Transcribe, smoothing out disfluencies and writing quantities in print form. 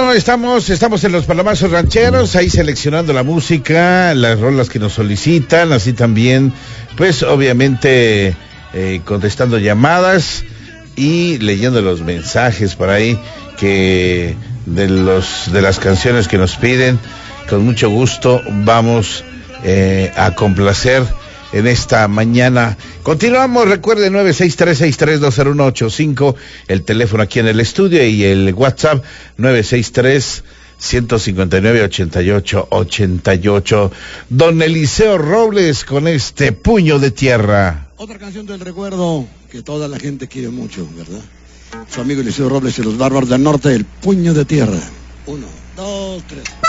Bueno, estamos en los Palomazos Rancheros, ahí seleccionando la música, las rolas que nos solicitan, así también, pues obviamente contestando llamadas y leyendo los mensajes por ahí que de las canciones que nos piden. Con mucho gusto vamos a complacer en esta mañana. Continuamos, recuerde 963-6320185, el teléfono aquí en el estudio, y el WhatsApp 963-159-8888. Don Eliseo Robles con este Puño de Tierra. Otra canción del recuerdo que toda la gente quiere mucho, ¿verdad? Su amigo Eliseo Robles y los Bárbaros del Norte, el Puño de Tierra. 1, 2, 3.